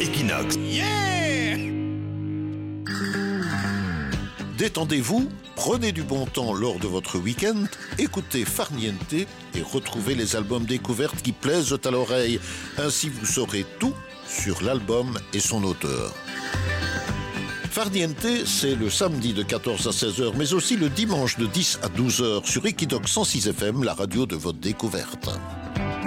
Equinox. Yeah! Détendez-vous, prenez du bon temps lors de votre week-end, écoutez Farniente et retrouvez les albums découvertes qui plaisent à l'oreille. Ainsi vous saurez tout sur l'album et son auteur. Farniente, c'est le samedi de 14 à 16h, mais aussi le dimanche de 10 à 12h sur Equinox 106 FM, la radio de votre découverte.